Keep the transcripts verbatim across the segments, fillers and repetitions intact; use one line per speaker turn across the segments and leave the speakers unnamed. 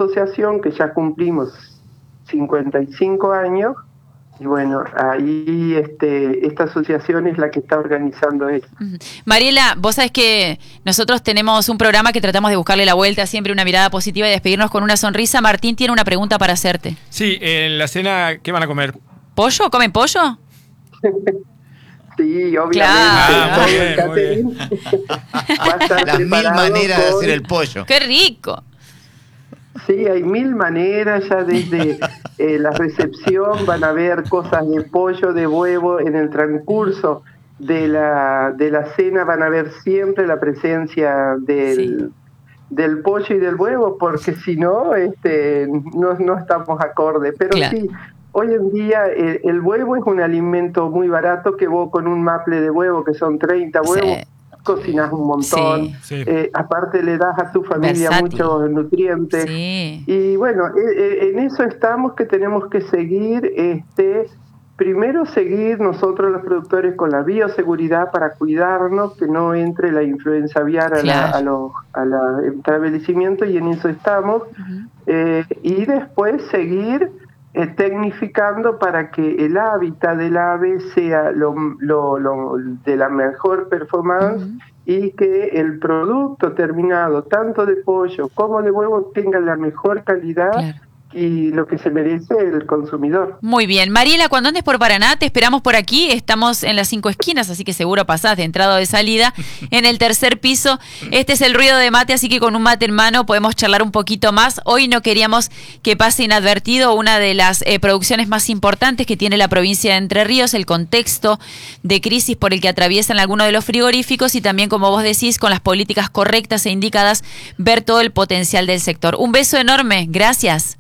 asociación que ya cumplimos cincuenta y cinco años. Y bueno, ahí este, esta asociación es la que está organizando esto.
Mariela, vos sabés que nosotros tenemos un programa que tratamos de buscarle la vuelta, siempre una mirada positiva y despedirnos con una sonrisa. Martín tiene una pregunta para hacerte.
Sí, en la cena, ¿qué van a comer?
¿Pollo? ¿Comen pollo?
Sí, obviamente.
Claro.
Ah, muy bien, muy bien.
Las mil maneras con... de hacer el pollo.
¡Qué rico!
Sí, hay mil maneras, ya desde eh, la recepción van a haber cosas de pollo, de huevo, en el transcurso de la de la cena van a ver siempre la presencia del, sí. del pollo y del huevo, porque si no, este, no, no estamos acorde. Pero claro. sí, hoy en día el, el huevo es un alimento muy barato que vos con un maple de huevo, que son treinta huevos, sí. cocinas un montón, sí, sí. Eh, aparte le das a tu familia Versátil. muchos nutrientes, sí. y bueno, eh, en eso estamos, que tenemos que seguir, este, primero seguir nosotros los productores con la bioseguridad para cuidarnos, que no entre la influenza aviar a, claro. la, a los a la establecimiento, y en eso estamos, uh-huh. eh, y después seguir Eh, tecnificando para que el hábitat del ave sea lo, lo, lo de la mejor performance, uh-huh. y que el producto terminado, tanto de pollo como de huevo, tenga la mejor calidad, claro. y lo que se merece el consumidor.
Muy bien. Mariela, cuando andes por Paraná, te esperamos por aquí. Estamos en las cinco esquinas, así que seguro pasás de entrada o de salida en el tercer piso. Este es el ruido de mate, así que con un mate en mano podemos charlar un poquito más. Hoy no queríamos que pase inadvertido una de las eh, producciones más importantes que tiene la provincia de Entre Ríos, el contexto de crisis por el que atraviesan algunos de los frigoríficos, y también, como vos decís, con las políticas correctas e indicadas, ver todo el potencial del sector. Un beso enorme. Gracias.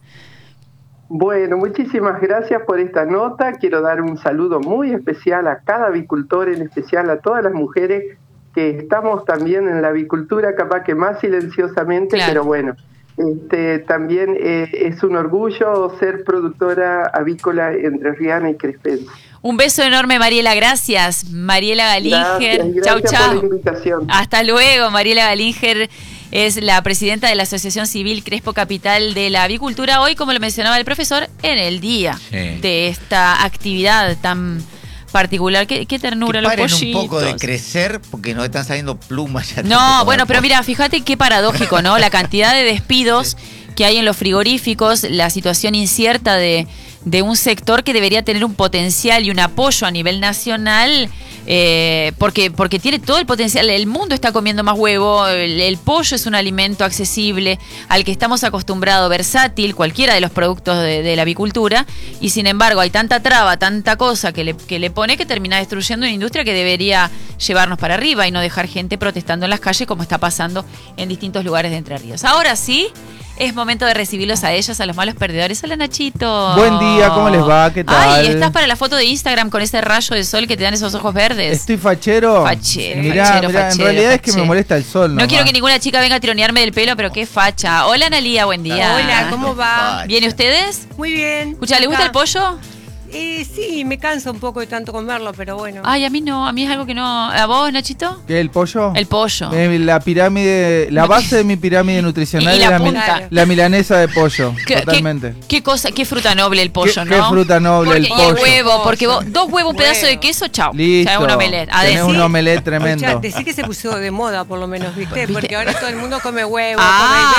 Bueno, muchísimas gracias por esta nota. Quiero dar un saludo muy especial a cada avicultor, en especial a todas las mujeres que estamos también en la avicultura, capaz que más silenciosamente, claro. pero bueno, este, también eh, es un orgullo ser productora avícola entrerriana y crespense.
Un beso enorme, Mariela, gracias. Mariela Galinger, chau, chau.
Por la invitación.
Hasta luego, Mariela Galinger. Es la presidenta de la Asociación Civil Crespo Capital de la Avicultura. Hoy, como lo mencionaba el profesor, en el día sí. de esta actividad tan particular. Qué, qué ternura,
que
los pollitos.
un poco de crecer porque nos están saliendo plumas. Ya
no, bueno, pero mira, fíjate qué paradójico, ¿no? La cantidad de despidos que hay en los frigoríficos, la situación incierta de, de un sector que debería tener un potencial y un apoyo a nivel nacional, eh, porque, porque tiene todo el potencial. El mundo está comiendo más huevo, el, el pollo es un alimento accesible, al que estamos acostumbrados, versátil, cualquiera de los productos de, de la avicultura, y sin embargo hay tanta traba, tanta cosa que le, que le pone, que termina destruyendo una industria que debería llevarnos para arriba y no dejar gente protestando en las calles como está pasando en distintos lugares de Entre Ríos. Ahora sí, es momento de recibirlos a ellos, a los malos perdedores. Hola, Nachito.
Buen día, ¿cómo les va? ¿Qué tal?
Ay, ¿estás para la foto de Instagram con ese rayo de sol que te dan esos ojos verdes?
¿Estoy fachero?
Fachero,
mirá,
fachero,
mirá,
fachero,
en realidad
fachero.
Es que me molesta el sol.
No
nomás.
quiero que ninguna chica venga a tironearme del pelo, pero qué facha. Hola, Analía, buen día.
Hola, ¿cómo va?
¿Viene ustedes?
Muy bien.
Escucha, ¿le gusta el pollo?
Eh, sí, me cansa un poco de tanto comerlo, pero bueno.
Ay, a mí no, a mí es algo que no. ¿A vos, Nachito?
¿Qué, el pollo?
El pollo.
Eh, la pirámide, la base de mi pirámide nutricional
y, y
es
la,
la,
punta.
Mi, la milanesa de pollo,
¿Qué,
totalmente.
Qué, qué cosa, qué fruta noble el pollo,
¿Qué,
¿no?
Qué fruta noble
porque,
el pollo.
Y el huevo, porque vos, dos huevos, un pedazo
huevo.
de queso, chao.
Listo.
Ya un omelette.
Tenés un omelette tremendo.
Decí que se puso de moda, por lo menos, ¿viste?
¿Viste?
Porque ahora todo el mundo come huevo,
ah.
come